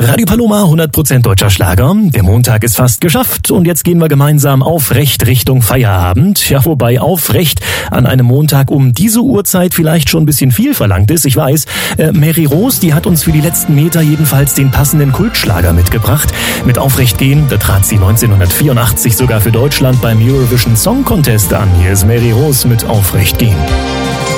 Radio Paloma, 100% deutscher Schlager. Der Montag ist fast geschafft und jetzt gehen wir gemeinsam aufrecht Richtung Feierabend. Ja, wobei aufrecht an einem Montag um diese Uhrzeit vielleicht schon ein bisschen viel verlangt ist. Ich weiß, Mary Rose, die hat uns für die letzten Meter jedenfalls den passenden Kultschlager mitgebracht. Mit Aufrecht gehen, da trat sie 1984 sogar für Deutschland beim Eurovision Song Contest an. Hier ist Mary Rose mit Aufrecht gehen.